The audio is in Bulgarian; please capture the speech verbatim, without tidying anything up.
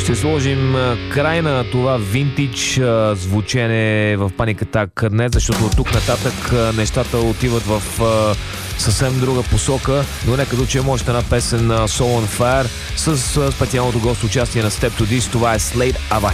Ще сложим край на това винтидж звучене в Panic Attack днес, защото от тук нататък нещата отиват в съвсем друга посока, но нека да чуем още една песен на Soul on Fire с специалното гост участие на Step to This. Това е Slate Ava